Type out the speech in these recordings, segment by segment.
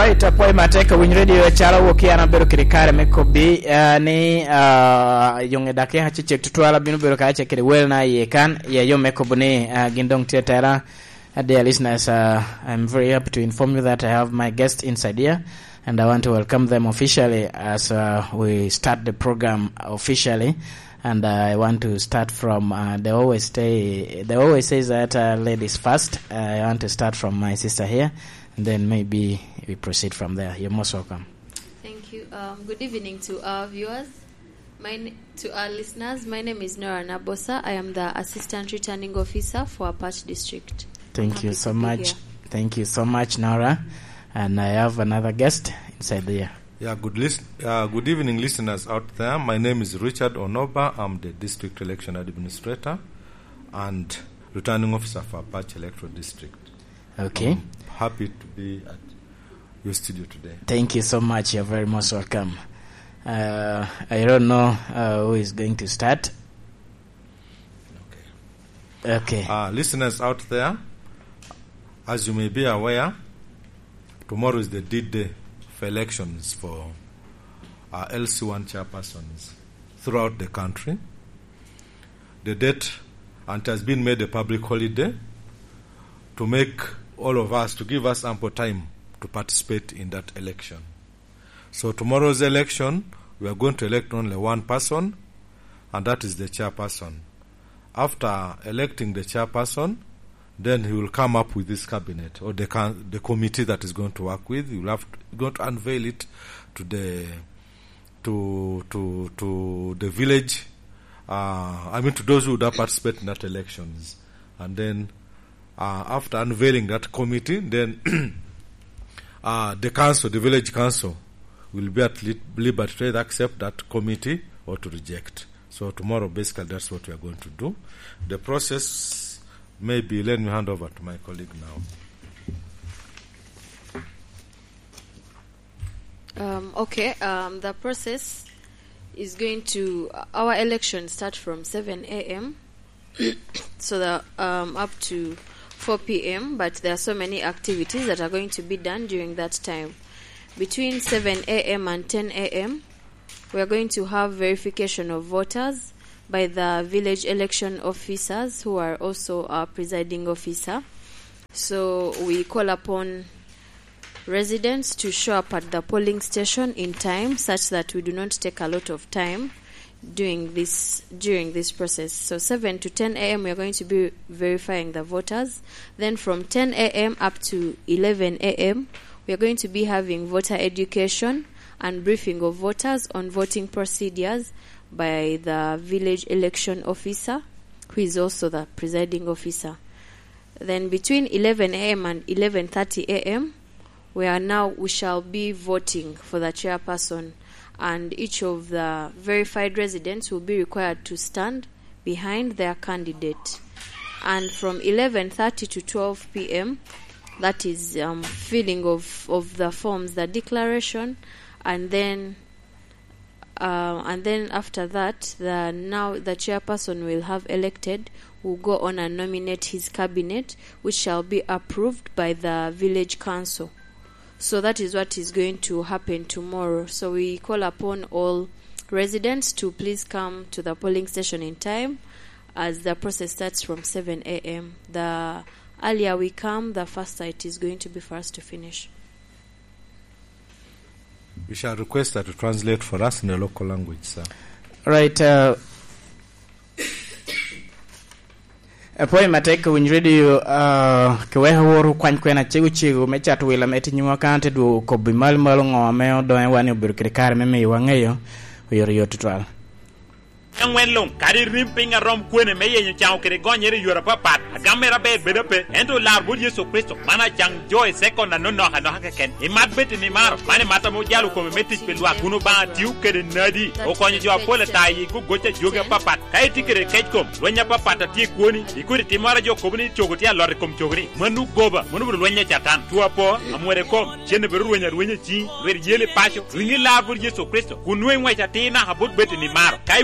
Alright, apoy mateka win radio chala wokiana bero kirikare mekobi ni yung edake ha chechek tutwala binu bero ka chekere well na yekan ya yo mekobune gindong tetera. Dear listeners, I'm very happy to inform you that I have my guest inside here, and I want to welcome them officially as we start the program officially. And I want to start from they always say that ladies first. I want to start from my sister here, and then maybe we proceed from there. You're most welcome. Thank you. Good evening to our viewers. To our listeners, my name is Nora Nabosa. I am the Assistant Returning Officer for Apache District. Thank you so much. Thank you so much, Nora. And I have another guest inside there. Yeah, good evening, listeners out there. My name is Richard Onoba. I'm the District Election Administrator and Returning Officer for Apache Electoral District. Okay. I'm happy to be at your studio today. Thank you so much. You're very most welcome. I don't know who is going to start. Okay. Listeners out there, as you may be aware, tomorrow is the D-Day for elections for LC1 chairpersons throughout the country. The date, and it has been made a public holiday to make all of us, to give us ample time to participate in that election. So tomorrow's election, we are going to elect only one person, and that is the chairperson. After electing the chairperson, then he will come up with this cabinet or the committee that is going to work with. You will going to unveil it to the village. To those who would participate in that elections, and then after unveiling that committee, then the council, the village council, will be at liberty to either accept that committee or to reject. So tomorrow, basically, that's what we are going to do. The process. Maybe let me hand over to my colleague now. The process is going to, our election start from 7 a.m. so up to 4 p.m. But there are so many activities that are going to be done during that time. Between 7 a.m. and 10 a.m., we are going to have verification of voters by the village election officers who are also our presiding officer. So we call upon residents to show up at the polling station in time such that we do not take a lot of time during this process. So 7 to 10 a.m. we are going to be verifying the voters. Then from 10 a.m. up to 11 a.m. we are going to be having voter education and briefing of voters on voting procedures by the village election officer, who is also the presiding officer. Then between 11 a.m. and 11:30 a.m., we shall be voting for the chairperson, and each of the verified residents will be required to stand behind their candidate. And from 11:30 to 12 p.m., that is filling of the forms, the declaration, and then after that, the chairperson will have elected, will go on and nominate his cabinet, which shall be approved by the village council. So that is what is going to happen tomorrow. So we call upon all residents to please come to the polling station in time, as the process starts from 7 a.m. The earlier we come, the faster it is going to be for us to finish. We shall request her to translate for us in the local language, sir. Right. Apoy mateka win radio kweha woru kwena chigu mechatu wila meti nyuma kante du kobi mal ngome do wani burkirikare meme wangeyo yoro tutwal. Yang wen long kari rimpinga rom kwene meye nyu chao kere gonyere yura papat agamera be bedope endo lar bud Yesu Kristo mana chang joy second na no hakaken imat beti ni maro mane mata mo jalu ko metis pelwa kuno ba tiu kere nadi o konyo jo pole tayi ku gocha joge papat kai tikere kechkom wenya papata ti kuoni ikuri timara jo kobni chogotia lor kom chogri manu goba manu bur wenya chatan tuapo amwere kom chene beru wenya chi wer yele pasho ringi lar bud Yesu Kristo kunwe ngwa chatina habut beti ni maro kai wur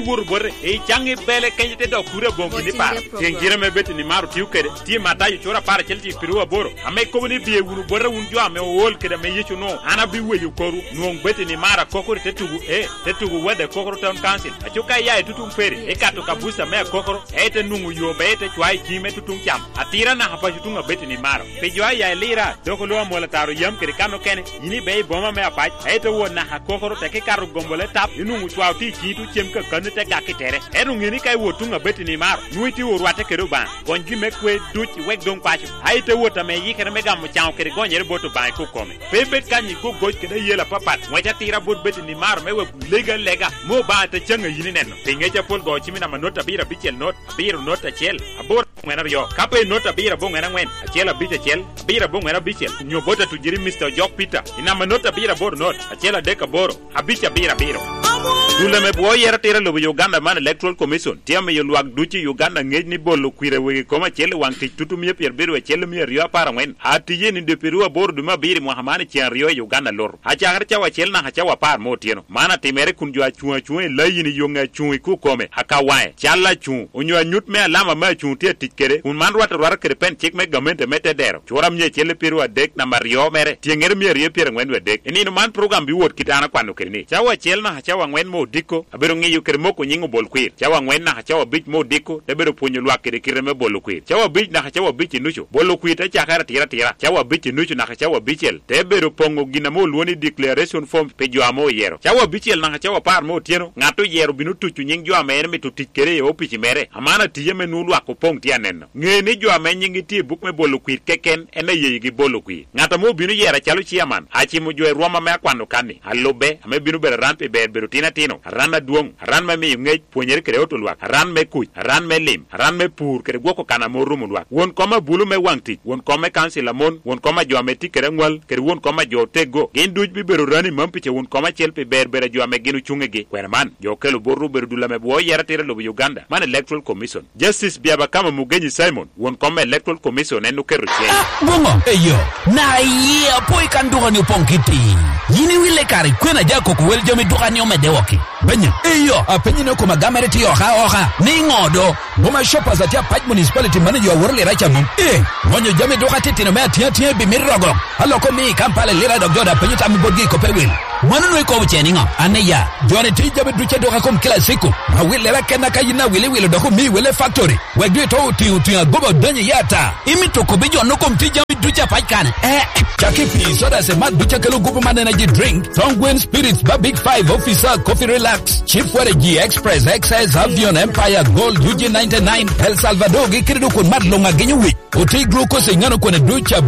borre e changi bele kenye te do kure bongi ni par tengira me beti ni maru tiu kede ti mata yu chora par chelti pirua boro ame ko ni biye wuru borre wun jo ame wol kede me yichu no ana bi weyu koru no beti ni mara kokori te tugu wede kokoro town council achuka ya tutum feri e kato kabusa me kokoro e te nungu yo be te chwai kime tutum cham atira na hapa chutunga beti ni maro pe jo ya lira doko lo mola taro yam kede kano kene yini be boma me apaj e te wona ha kokoro te ke karu gombole tap nungu chwau ti chitu chem ka kanu te gakitere e nungini kai wotunga beti ni maro nuiti urwate kede ba gonji me kwe duchi wek don kwacho ai te wota me yikere me gam chao kede gonyer boto ba ko kome pe bet kanyi ko goj kede yela papat wacha tira bot beti ni maro me we lega mo ba te changa yini neno pinge cha pol go chimina manota bira bichel not biro nota chel abor ngena yo kape nota bira bo ngena ngwen achela bicha chel bira bo ngena bichel nyo bota tujiri Mr. Jock Peter ina manota bira bor not achela deka boro abicha bira biro dule me bo yera tira lo Uganda man Electoral Commission tiame yo luak duchi Uganda ngej ni bolo kwire we koma chele wan ti tutu mi pier biro chele mi rio para ngwen atiye ni de Peru bor duma biri Muhammad chen rio Uganda lor acha har cha wa chel na hacha wa par mo tieno mana timere kunjwa chuo layini yonga chuo ku kome akawae chala chuo onyo nyut me alama ma chuo tie tikere un man rwata rwara kere pen chik me gamente mete dero chora mye chele Peru adek na mario mere tiengere mi rie pier ngwen wedek ini no man program bi wot kitana kwano kerni chawa chel na hacha wa ngwen mo diko abero ngi yukere moko nyingo bol kwir chawa ngwen na hacha wa bich mo diko debero ponyo lwa kere kire me bol kwir chawa bich na hacha wa bich nucho bol kwir ta chakara tira chawa bich nucho na hacha wa bichel debero pongo gina mo luoni declaration form pe jo amo yero chawa bichel na hacha wa par mo tieno ngato yero binu tuchu nying jo amene me tutikere yo pichi mere amana tiye me nulu akopong tianen ngeni jo amene nyingi ti buk me bolo kwir keken ene yegi bolo kwir ngato mo binu yera chalo chiaman achi mo jo roma me akwano kani alobe ame binu ber rampe ber berutina tino rana duong ran me ngej ponyer kere otolwa ran me kuch ran me lim ran me pur kere goko kana moru mulwa won koma bulu me wangti won koma council amon won koma jo ameti kere ngwal kere won koma jo tego gen duj bi beru rani mampiche won koma chelpe ber jo ame ginu chungege kwerman jo kelo boru berdula me bo yera tira lo Uganda man Electoral Commission Justice biaba kama mugenyi Simon won koma Electoral Commission enu keru chen bongo eyo na ye poi kan duga ni ponkiti yini wile kari kwena jako ko wel jomi duga ni o medewoki benya eyo apenyi no ko magamere ti oha ni ngodo boma shoppers atia Paj municipality manager worle racha mum monyo jomi duga titino me atia bi mirogo allo ko mi Kampala lira dogdo da penyi tam bodgi ko pewil manu no ko cheninga aneya jone ti jomi duche duga kom kila siku awile rakena kayina wile do ko mi wile factory wegwe to ti gobo donye yata imi to ko bejo no kom ti jomi duche Paj kan Chakipi soda se mat duche kelo government energy drink Tongwen Spirits ba Big 5 officer coffee relax Chief G Express XS Avion Empire Gold UG99 El Salvador gikiridu kun mat longa genyu wi oti glucose ngano kone ducha